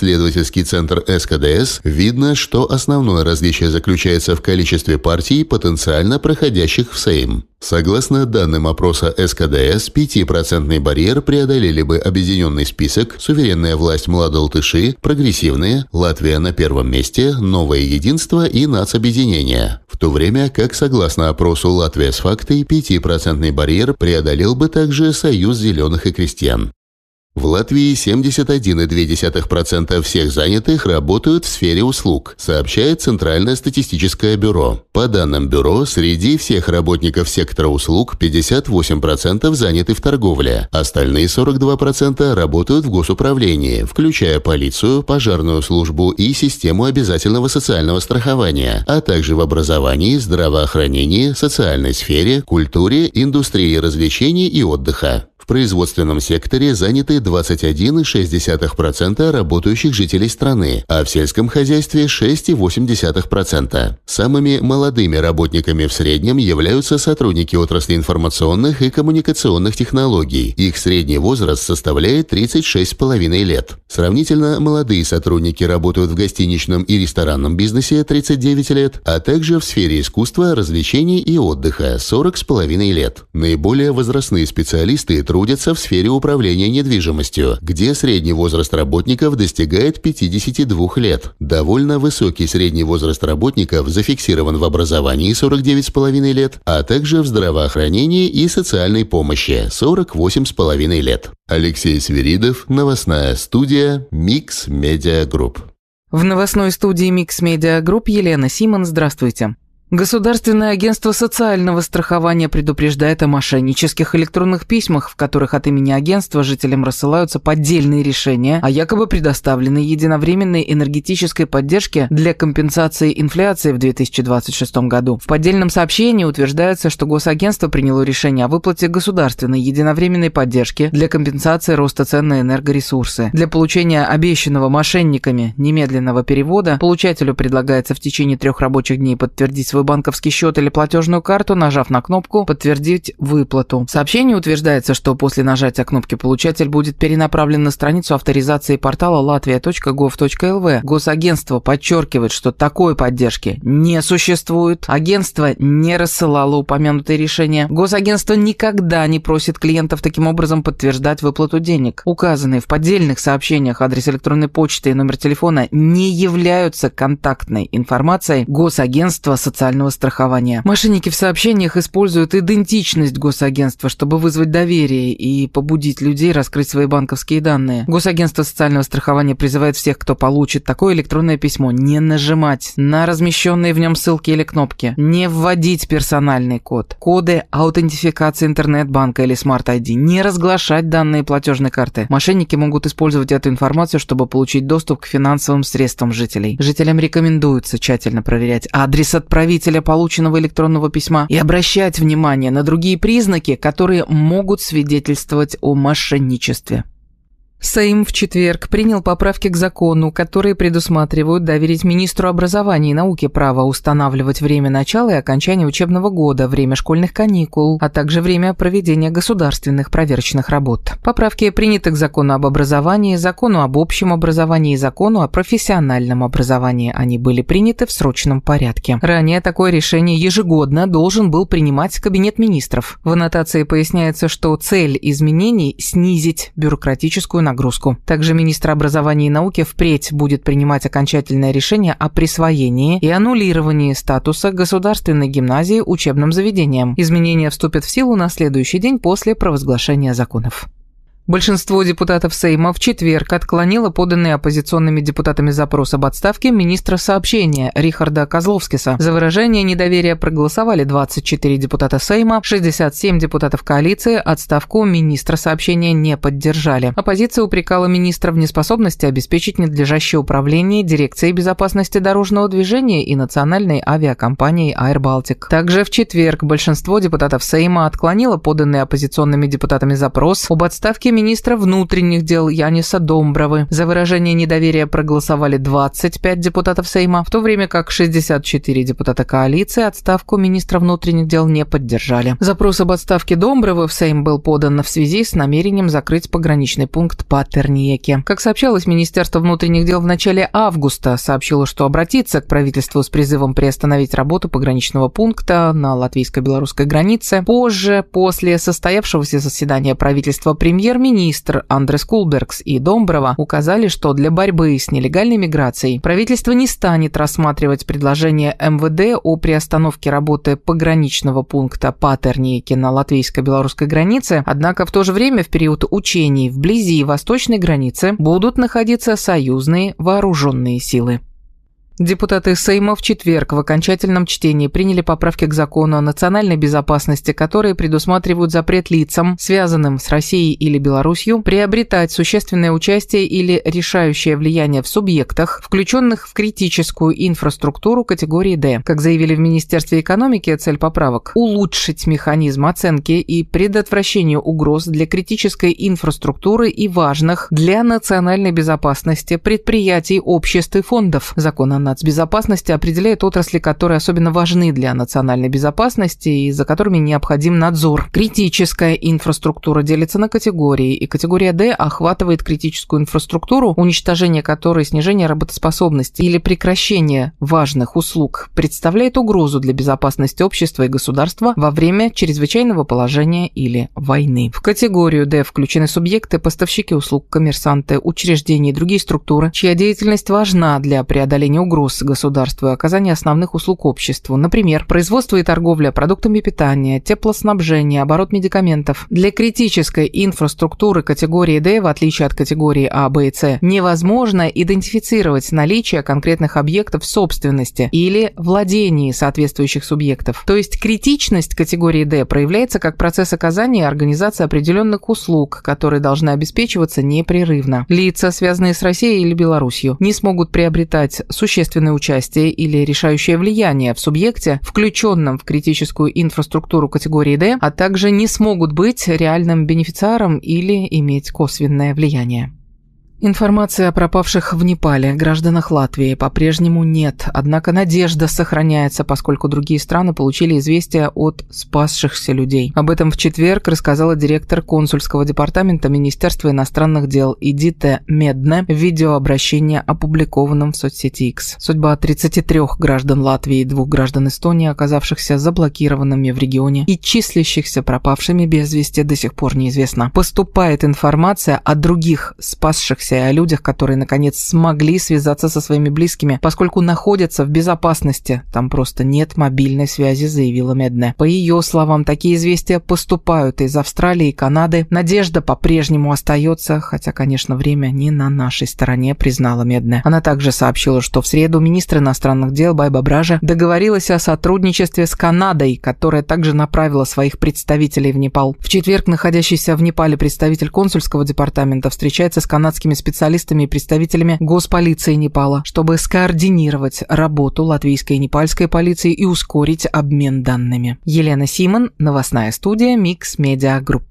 исследовательский центр СКДС, видно, что основное различие заключается в количестве партий, потенциально проходящих в Сейм. Согласно данным опроса СКДС, 5% барьер преодолели бы Объединенный список, суверенная власть Младалтыши, прогрессивные, Латвия на первом месте, Новое единство и нацобъединение. В то время как, согласно опросу Латвия с фактой, 5% барьер преодолел бы также Союз зеленых и крестьян. В Латвии 71,2% всех занятых работают в сфере услуг, сообщает Центральное статистическое бюро. По данным бюро, среди всех работников сектора услуг 58% заняты в торговле, остальные 42% работают в госуправлении, включая полицию, пожарную службу и систему обязательного социального страхования, а также в образовании, здравоохранении, социальной сфере, культуре, индустрии развлечений и отдыха. В производственном секторе заняты 21,6% работающих жителей страны, а в сельском хозяйстве 6,8%. Самыми молодыми работниками в среднем являются сотрудники отрасли информационных и коммуникационных технологий. Их средний возраст составляет 36,5 лет. Сравнительно молодые сотрудники работают в гостиничном и ресторанном бизнесе 39 лет, а также в сфере искусства, развлечений и отдыха 40,5 лет. Наиболее возрастные специалисты трудятся в сфере управления недвижимостью, где средний возраст работников достигает 52 лет. Довольно высокий средний возраст работников зафиксирован в образовании 49,5 лет, а также в здравоохранении и социальной помощи 48,5 лет. Алексей Свиридов, новостная студия Mix Media Group. В новостной студии Mix Media Group Елена Симон, здравствуйте. Государственное агентство социального страхования предупреждает о мошеннических электронных письмах, в которых от имени агентства жителям рассылаются поддельные решения о якобы предоставленной единовременной энергетической поддержке для компенсации инфляции в 2026 году. В поддельном сообщении утверждается, что госагентство приняло решение о выплате государственной единовременной поддержки для компенсации роста цен на энергоресурсы. Для получения обещанного мошенниками немедленного перевода получателю предлагается в течение 3 рабочих дней подтвердить свой банковский счет или платежную карту, нажав на кнопку «Подтвердить выплату». В сообщении утверждается, что после нажатия кнопки получатель будет перенаправлен на страницу авторизации портала latvia.gov.lv. Госагентство подчеркивает, что такой поддержки не существует. Агентство не рассылало упомянутые решения. Госагентство никогда не просит клиентов таким образом подтверждать выплату денег. Указанные в поддельных сообщениях адрес электронной почты и номер телефона не являются контактной информацией Госагентства социального страхования. Мошенники в сообщениях используют идентичность госагентства, чтобы вызвать доверие и побудить людей раскрыть свои банковские данные. Госагентство социального страхования призывает всех, кто получит такое электронное письмо, не нажимать на размещенные в нем ссылки или кнопки, не вводить персональный код, коды аутентификации интернет-банка или Smart ID, не разглашать данные платежной карты. Мошенники могут использовать эту информацию, чтобы получить доступ к финансовым средствам жителей. Жителям рекомендуется тщательно проверять адрес отправителя полученного электронного письма и обращать внимание на другие признаки, которые могут свидетельствовать о мошенничестве. Сейм в четверг принял поправки к закону, которые предусматривают доверить министру образования и науки право устанавливать время начала и окончания учебного года, время школьных каникул, а также время проведения государственных проверочных работ. Поправки приняты к закону об образовании, закону об общем образовании и закону о профессиональном образовании. Они были приняты в срочном порядке. Ранее такое решение ежегодно должен был принимать Кабинет министров. В аннотации поясняется, что цель изменений – снизить бюрократическую нагрузку. Также министр образования и науки впредь будет принимать окончательное решение о присвоении и аннулировании статуса государственной гимназии учебным заведением. Изменения вступят в силу на следующий день после провозглашения законов. Большинство депутатов Сейма в четверг отклонило поданный оппозиционными депутатами запрос об отставке министра сообщения Рихарда Козловскиса. За выражение недоверия проголосовали 24 депутата Сейма, 67 депутатов коалиции, отставку министра сообщения не поддержали. Оппозиция упрекала министра в неспособности обеспечить надлежащее управление Дирекцией безопасности дорожного движения и национальной авиакомпанией Air Baltic. Также в четверг большинство депутатов Сейма отклонило поданный оппозиционными депутатами запрос об отставке министра внутренних дел Яниса Домбровы. За выражение недоверия проголосовали 25 депутатов Сейма, в то время как 64 депутата коалиции отставку министра внутренних дел не поддержали. Запрос об отставке Домбровы в Сейм был подан в связи с намерением закрыть пограничный пункт по Терниеке. Как сообщалось, Министерство внутренних дел в начале августа сообщило, что обратится к правительству с призывом приостановить работу пограничного пункта на латвийско-белорусской границе. Позже, после состоявшегося заседания правительства, премьер-министр Андрес Кулбергс и Домброва указали, что для борьбы с нелегальной миграцией правительство не станет рассматривать предложение МВД о приостановке работы пограничного пункта по Терниеке на латвийско-белорусской границе, однако в то же время в период учений вблизи восточной границы будут находиться союзные вооруженные силы. Депутаты Сейма в четверг в окончательном чтении приняли поправки к закону о национальной безопасности, которые предусматривают запрет лицам, связанным с Россией или Беларусью, приобретать существенное участие или решающее влияние в субъектах, включенных в критическую инфраструктуру категории D. Как заявили в Министерстве экономики, цель поправок – улучшить механизм оценки и предотвращения угроз для критической инфраструктуры и важных для национальной безопасности предприятий, обществ и фондов. Закон о нацбезопасности определяет отрасли, которые особенно важны для национальной безопасности и за которыми необходим надзор. Критическая инфраструктура делится на категории, и категория D охватывает критическую инфраструктуру, уничтожение которой, снижение работоспособности или прекращение важных услуг представляет угрозу для безопасности общества и государства во время чрезвычайного положения или войны. В категорию D включены субъекты, поставщики услуг, коммерсанты, учреждения и другие структуры, чья деятельность важна для преодоления угроз государству и оказания основных услуг обществу, например, производство и торговля продуктами питания, теплоснабжение, оборот медикаментов. Для критической инфраструктуры категории D, в отличие от категории А, Б и С, невозможно идентифицировать наличие конкретных объектов в собственности или владении соответствующих субъектов. То есть критичность категории D проявляется как процесс оказания и организации определенных услуг, которые должны обеспечиваться непрерывно. Лица, связанные с Россией или Беларусью, не смогут приобретать существенное участие или решающее влияние в субъекте, включенном в критическую инфраструктуру категории D, а также не смогут быть реальным бенефициаром или иметь косвенное влияние. Информации о пропавших в Непале гражданах Латвии по-прежнему нет, однако надежда сохраняется, поскольку другие страны получили известия от спасшихся людей. Об этом в четверг рассказала директор консульского департамента Министерства иностранных дел Эдита Медне в видеообращении, опубликованном в соцсети X. Судьба 33 граждан Латвии и 2 граждан Эстонии, оказавшихся заблокированными в регионе и числящихся пропавшими без вести, до сих пор неизвестна. Поступает информация о других спасшихся и о людях, которые, наконец, смогли связаться со своими близкими, поскольку находятся в безопасности. Там просто нет мобильной связи, заявила Медне. По ее словам, такие известия поступают из Австралии и Канады. Надежда по-прежнему остается, хотя, конечно, время не на нашей стороне, признала Медне. Она также сообщила, что в среду министр иностранных дел Байба Бража договорилась о сотрудничестве с Канадой, которая также направила своих представителей в Непал. В четверг находящийся в Непале представитель консульского департамента встречается с канадскими специалистами и представителями госполиции Непала, чтобы скоординировать работу латвийской и непальской полиции и ускорить обмен данными. Елена Симон, новостная студия Mix Media Group.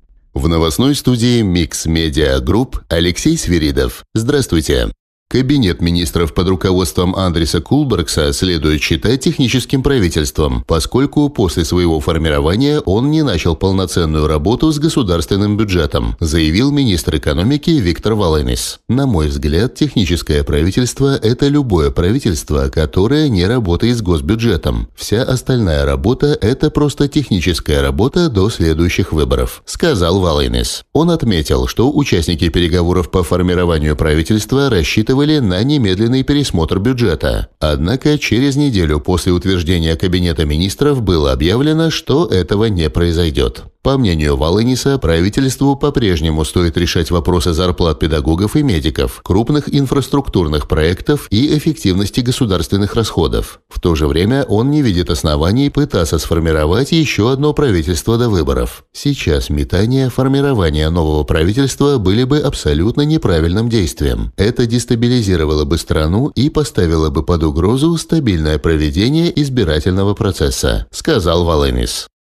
В новостной студии Mix Media Group Алексей Свиридов. Здравствуйте. Кабинет министров под руководством Андреса Кулбергса следует считать техническим правительством, поскольку после своего формирования он не начал полноценную работу с государственным бюджетом, заявил министр экономики Виктор Валайнис. На мой взгляд, техническое правительство – это любое правительство, которое не работает с госбюджетом. Вся остальная работа – это просто техническая работа до следующих выборов, сказал Валайнис. Он отметил, что участники переговоров по формированию правительства рассчитывали на немедленный пересмотр бюджета. Однако через неделю после утверждения Кабинета министров было объявлено, что этого не произойдет. По мнению Валайниса, правительству по-прежнему стоит решать вопросы зарплат педагогов и медиков, крупных инфраструктурных проектов и эффективности государственных расходов. В то же время он не видит оснований пытаться сформировать еще одно правительство до выборов. Сейчас метание формирования нового правительства были бы абсолютно неправильным действием. Это дестабилизировало бы страну и поставило бы под угрозу стабильное проведение избирательного процесса, сказал Валайнис.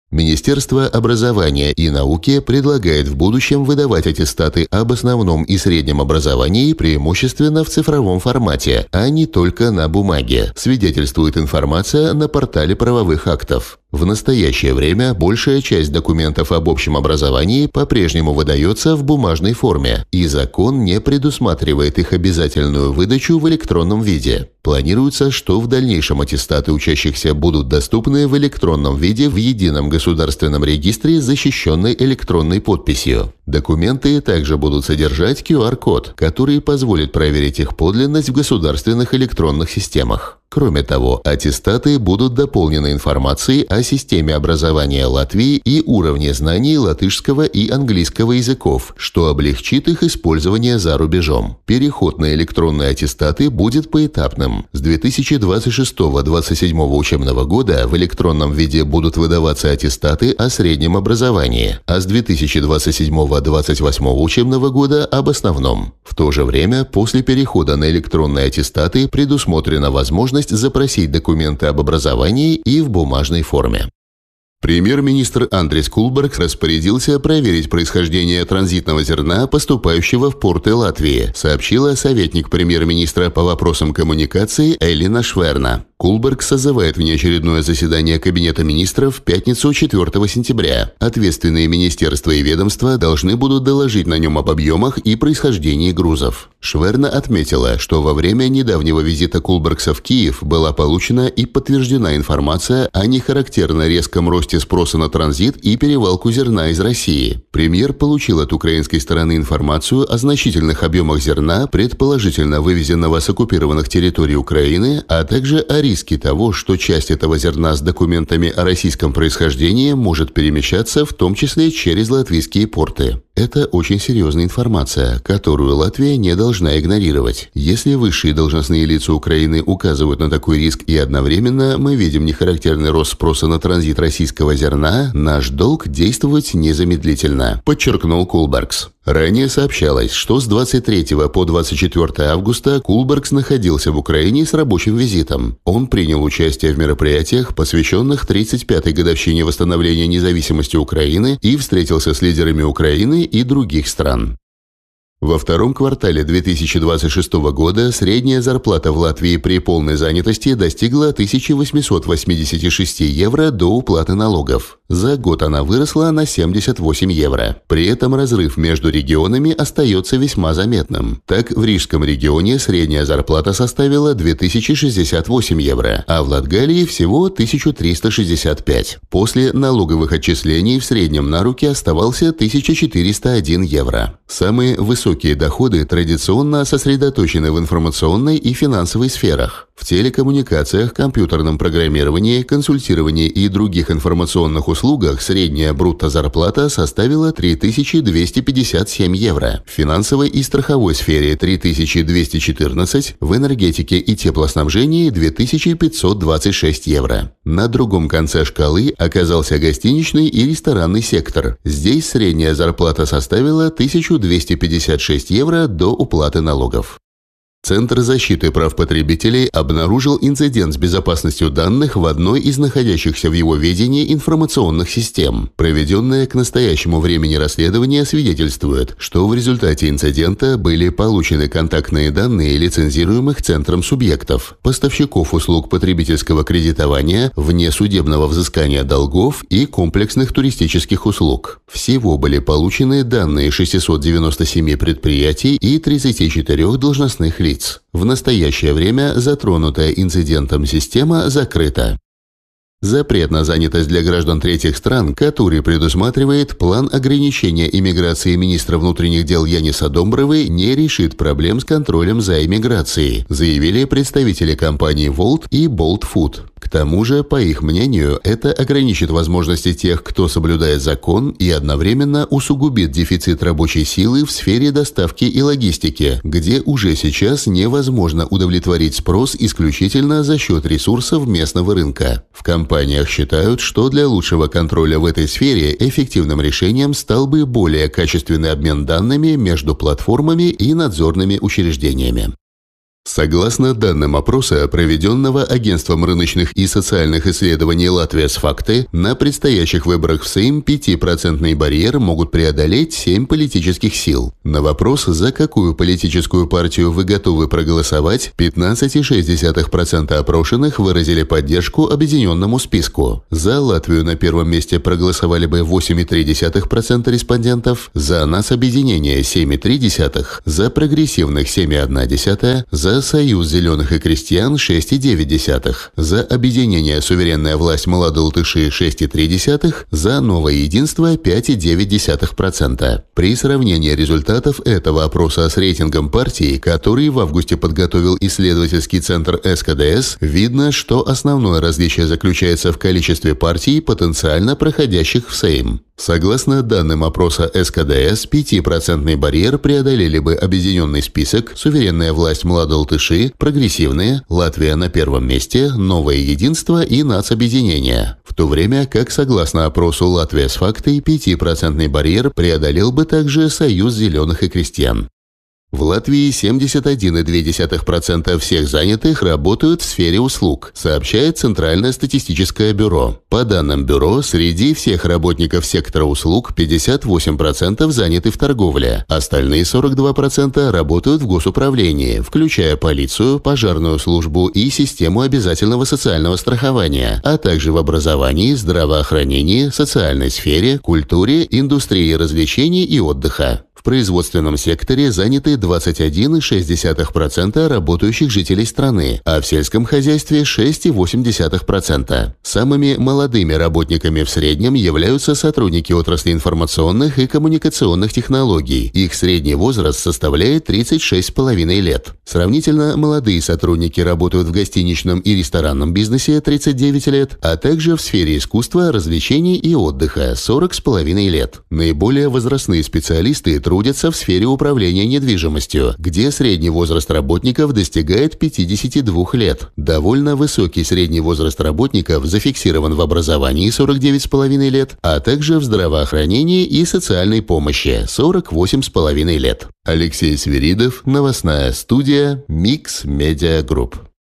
Министерство образования и науки предлагает в будущем выдавать аттестаты об основном и среднем образовании преимущественно в цифровом формате, а не только на бумаге, свидетельствует информация на портале правовых актов. В настоящее время большая часть документов об общем образовании по-прежнему выдается в бумажной форме, и закон не предусматривает их обязательную выдачу в электронном виде. Планируется, что в дальнейшем аттестаты учащихся будут доступны в электронном виде в едином государственном регистре, защищенной электронной подписью. Документы также будут содержать QR-код, который позволит проверить их подлинность в государственных электронных системах. Кроме того, аттестаты будут дополнены информацией о системе образования Латвии и уровне знаний латышского и английского языков, что облегчит их использование за рубежом. Переход на электронные аттестаты будет поэтапным. С 2026-2027 учебного года в электронном виде будут выдаваться аттестаты о среднем образовании, а с 2027-2028 учебного года об основном. В то же время, после перехода на электронные аттестаты предусмотрена возможность запросить документы об образовании и в бумажной форме. Премьер-министр Андрис Кулбергс распорядился проверить происхождение транзитного зерна, поступающего в порты Латвии, сообщила советник премьер-министра по вопросам коммуникации Элина Шверна. Кулбергс созывает внеочередное заседание Кабинета министров в пятницу 4 сентября. Ответственные министерства и ведомства должны будут доложить на нем об объемах и происхождении грузов. Шверна отметила, что во время недавнего визита Кулбергса в Киев была получена и подтверждена информация о нехарактерно резком росте спроса на транзит и перевалку зерна из России. Премьер получил от украинской стороны информацию о значительных объемах зерна, предположительно вывезенного с оккупированных территорий Украины, а также о риске того, что часть этого зерна с документами о российском происхождении может перемещаться в том числе через латвийские порты. Это очень серьезная информация, которую Латвия не должна игнорировать. Если высшие должностные лица Украины указывают на такой риск и одновременно мы видим нехарактерный рост спроса на транзит российского зерна, наш долг действовать незамедлительно, подчеркнул Кулбергс. Ранее сообщалось, что с 23 по 24 августа Кулбергс находился в Украине с рабочим визитом. Он принял участие в мероприятиях, посвященных 35-й годовщине восстановления независимости Украины, и встретился с лидерами Украины и других стран. Во втором квартале 2026 года средняя зарплата в Латвии при полной занятости достигла 1886 евро до уплаты налогов. За год она выросла на 78 евро. При этом разрыв между регионами остается весьма заметным. Так, в Рижском регионе средняя зарплата составила 2068 евро, а в Латгалии всего 1365. После налоговых отчислений в среднем на руки оставался 1401 евро. Самые высокие доходы традиционно сосредоточены в информационной и финансовой сферах. В телекоммуникациях, компьютерном программировании, консультировании и других информационных услугах средняя брутто-зарплата составила 3257 евро. В финансовой и страховой сфере 3214, в энергетике и теплоснабжении 2526 евро. На другом конце шкалы оказался гостиничный и ресторанный сектор. Здесь средняя зарплата составила 1256 евро до уплаты налогов. Центр защиты прав потребителей обнаружил инцидент с безопасностью данных в одной из находящихся в его ведении информационных систем. Проведенное к настоящему времени расследование свидетельствует, что в результате инцидента были получены контактные данные лицензируемых центром субъектов, поставщиков услуг потребительского кредитования, внесудебного взыскания долгов и комплексных туристических услуг. Всего были получены данные 697 предприятий и 34 должностных лиц. В настоящее время затронутая инцидентом система закрыта. Запрет на занятость для граждан третьих стран, который предусматривает план ограничения иммиграции министра внутренних дел Яниса Домбровы, не решит проблем с контролем за иммиграцией, заявили представители компаний Wolt и Bolt Food. К тому же, по их мнению, это ограничит возможности тех, кто соблюдает закон, и одновременно усугубит дефицит рабочей силы в сфере доставки и логистики, где уже сейчас невозможно удовлетворить спрос исключительно за счет ресурсов местного рынка. В компаниях считают, что для лучшего контроля в этой сфере эффективным решением стал бы более качественный обмен данными между платформами и надзорными учреждениями. Согласно данным опроса, проведенного Агентством рыночных и социальных исследований «Латвия с факты», на предстоящих выборах в Сейм 5% барьер могут преодолеть 7 политических сил. На вопрос, за какую политическую партию вы готовы проголосовать, 15,6% опрошенных выразили поддержку объединенному списку. За Латвию на первом месте проголосовали бы 8,3% респондентов, за нацобъединение 7,3%, за прогрессивных 7,1%, за Союз зеленых и крестьян 6,9%, за объединение «Суверенная власть Молодылтыши» 6,3%, за Новое единство 5,9%. При сравнении результатов этого опроса с рейтингом партий, который в августе подготовил исследовательский центр СКДС, видно, что основное различие заключается в количестве партий, потенциально проходящих в Сейм. Согласно данным опроса СКДС, 5% барьер преодолели бы объединенный список, суверенная власть Молодылтыши, прогрессивные, Латвия на первом месте, Новое единство и нацобъединение. В то время как, согласно опросу «Латвия с фактой», 5% барьер преодолел бы также Союз зеленых и крестьян. В Латвии 71,2% всех занятых работают в сфере услуг, сообщает Центральное статистическое бюро. По данным бюро, среди всех работников сектора услуг 58% заняты в торговле, остальные 42% работают в госуправлении, включая полицию, пожарную службу и систему обязательного социального страхования, а также в образовании, здравоохранении, социальной сфере, культуре, индустрии развлечений и отдыха. В производственном секторе заняты 21,6% работающих жителей страны, а в сельском хозяйстве 6,8%. Самыми молодыми работниками в среднем являются сотрудники отрасли информационных и коммуникационных технологий. Их средний возраст составляет 36,5 лет. Сравнительно молодые сотрудники работают в гостиничном и ресторанном бизнесе 39 лет, а также в сфере искусства, развлечений и отдыха 40,5 лет. Наиболее возрастные специалисты трудятся в сфере управления недвижимостью, где средний возраст работников достигает 52 лет. Довольно высокий средний возраст работников зафиксирован в образовании 49,5 лет, а также в здравоохранении и социальной помощи 48,5 лет. Алексей Свиридов, новостная студия Mix Media Group.